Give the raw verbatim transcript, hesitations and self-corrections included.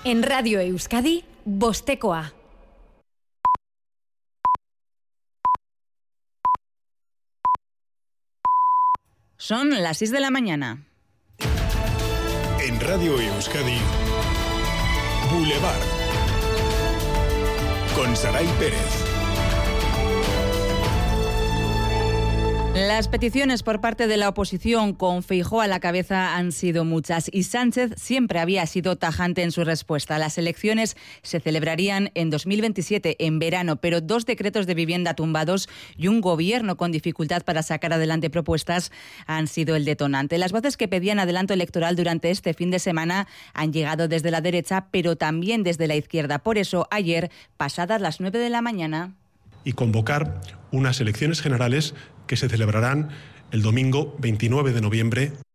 En Radio Euskadi, Bostekoa. Son las seis de la mañana. En Radio Euskadi, Boulevard, con Saray Pérez. Las peticiones por parte de la oposición con Feijóo a la cabeza han sido muchas y Sánchez siempre había sido tajante en su respuesta. Las elecciones se celebrarían en dos mil veintisiete, en verano, pero dos decretos de vivienda tumbados y un gobierno con dificultad para sacar adelante propuestas han sido el detonante. Las voces que pedían adelanto electoral durante este fin de semana han llegado desde la derecha, pero también desde la izquierda. Por eso, ayer, pasadas las nueve de la mañana... y convocar unas elecciones generales que se celebrarán el domingo veintinueve de noviembre.